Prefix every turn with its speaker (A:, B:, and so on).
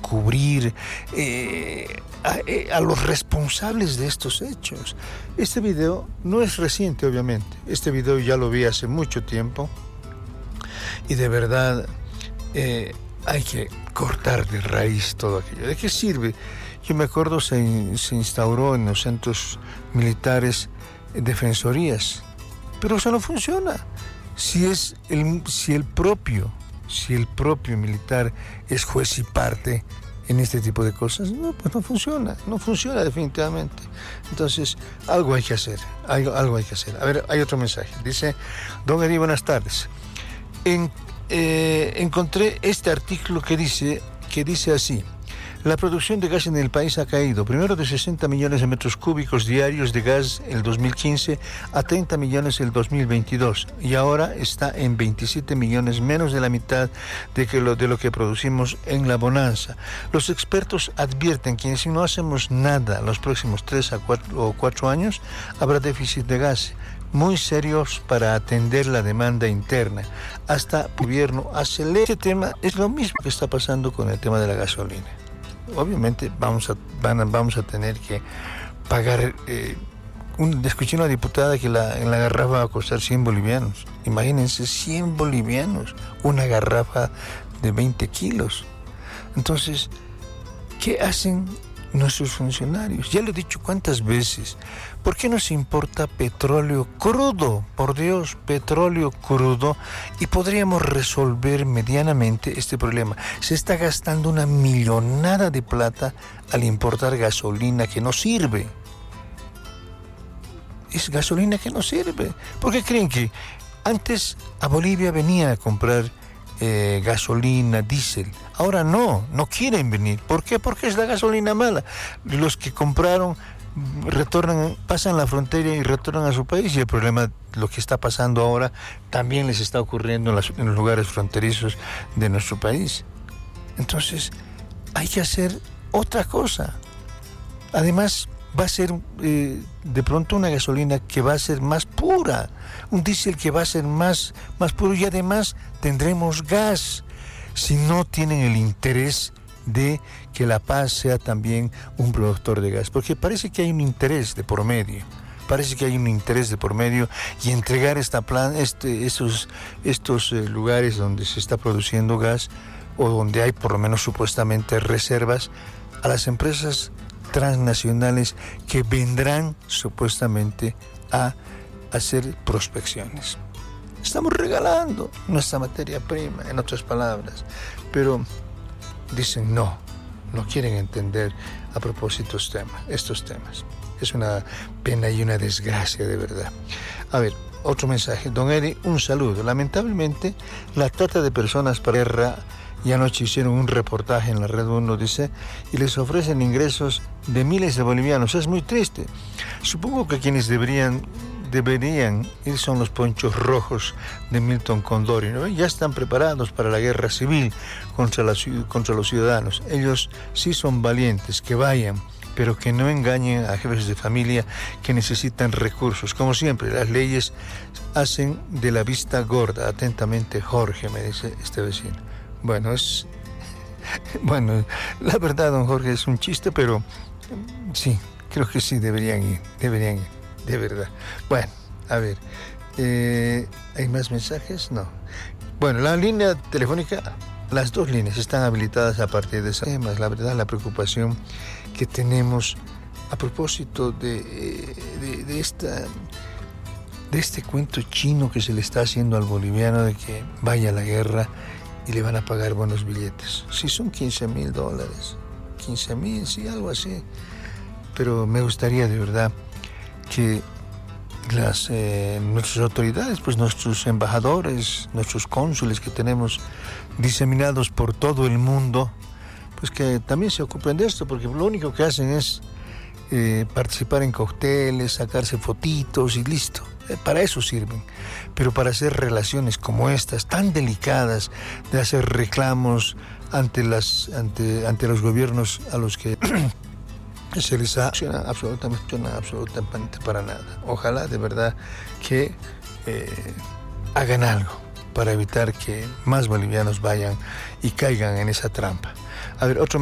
A: descubrir a los responsables de estos hechos. Este video no es reciente, obviamente. Este video ya lo vi hace mucho tiempo y de verdad hay que cortar de raíz todo aquello. ¿De qué sirve? Yo me acuerdo se instauró en los centros militares defensorías, pero eso no funciona. Si el propio militar es juez y parte en este tipo de cosas, no, pues no funciona definitivamente. Entonces, algo hay que hacer. A ver, hay otro mensaje. Dice, don Eri, buenas tardes. Encontré este artículo que dice así: la producción de gas en el país ha caído, primero de 60 millones de metros cúbicos diarios de gas el 2015 a 30 millones el 2022 y ahora está en 27 millones, menos de la mitad de lo que producimos en la bonanza. Los expertos advierten que si no hacemos nada los próximos 3 o 4 años, habrá déficit de gas muy serios para atender la demanda interna. Hasta el gobierno acelera. Este tema es lo mismo que está pasando con el tema de la gasolina. Obviamente vamos a tener que pagar. Escuché una diputada que en la garrafa va a costar 100 bolivianos. Imagínense, 100 bolivianos, una garrafa de 20 kilos. Entonces, ¿qué hacen nuestros funcionarios? Ya lo he dicho cuántas veces. ¿Por qué nos importa petróleo crudo? Por Dios, petróleo crudo. Y podríamos resolver medianamente este problema. Se está gastando una millonada de plata al importar gasolina que no sirve. Es gasolina que no sirve. ¿Por qué creen que antes a Bolivia venía a comprar gasolina, diésel? Ahora no quieren venir. ¿Por qué? Porque es la gasolina mala. Los que compraron pasan la frontera y retornan a su país, y el problema, lo que está pasando ahora, también les está ocurriendo en los lugares fronterizos de nuestro país. Entonces, hay que hacer otra cosa. Además, va a ser de pronto una gasolina que va a ser más pura, un diésel que va a ser más puro, y además tendremos gas, si no tienen el interés de que La Paz sea también un productor de gas, porque parece que hay un interés de por medio. Y entregar estos lugares donde se está produciendo gas, o donde hay por lo menos supuestamente reservas, a las empresas transnacionales que vendrán supuestamente a hacer prospecciones. Estamos regalando nuestra materia prima, en otras palabras, pero dicen no quieren entender a propósito estos temas. Es una pena y una desgracia, de verdad. A ver, otro mensaje. Don Eri, un saludo. Lamentablemente, la trata de personas para guerra, y anoche hicieron un reportaje en la Red 1, dice, y les ofrecen ingresos de miles de bolivianos. Es muy triste. Supongo que quienes deberían ir son los ponchos rojos de Milton Condori, ¿no? Ya están preparados para la guerra civil contra los ciudadanos. Ellos sí son valientes, que vayan, pero que no engañen a jefes de familia que necesitan recursos. Como siempre, las leyes hacen de la vista gorda. Atentamente, Jorge, me dice este vecino. Bueno, la verdad, don Jorge, es un chiste, pero sí, creo que sí deberían ir, de verdad. Bueno, a ver, ¿hay más mensajes? No. Bueno, la línea telefónica, las dos líneas están habilitadas a partir de esos temas. La verdad, la preocupación que tenemos a propósito de este cuento chino que se le está haciendo al boliviano de que vaya a la guerra y le van a pagar buenos billetes. Sí, son $15,000. 15,000, sí, algo así. Pero me gustaría de verdad que nuestras autoridades, pues nuestros embajadores, nuestros cónsules que tenemos diseminados por todo el mundo, pues que también se ocupen de esto, porque lo único que hacen es participar en cócteles, sacarse fotitos y listo. Para eso sirven. Pero para hacer relaciones como estas, tan delicadas, de hacer reclamos ante los gobiernos a los que se les ha absolutamente para nada. Ojalá de verdad que hagan algo para evitar que más bolivianos vayan y caigan en esa trampa. A ver, otro